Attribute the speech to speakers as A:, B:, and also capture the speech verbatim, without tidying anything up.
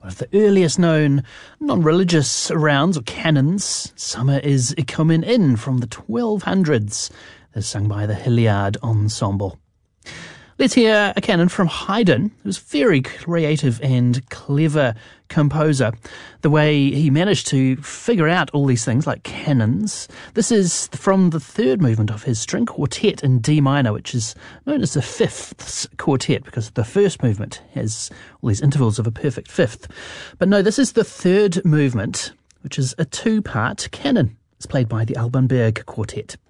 A: One of the earliest known non-religious rounds or canons, Summer is Coming In from the twelve hundreds, as sung by the Hilliard Ensemble. Let's hear a canon from Haydn, who's a very creative and clever composer. The way he managed to figure out all these things like canons. This is from the third movement of his string quartet in D minor, which is known as the fifth quartet because the first movement has all these intervals of a perfect fifth. But no, this is the third movement, which is a two-part canon. It's played by the Alban Berg Quartet.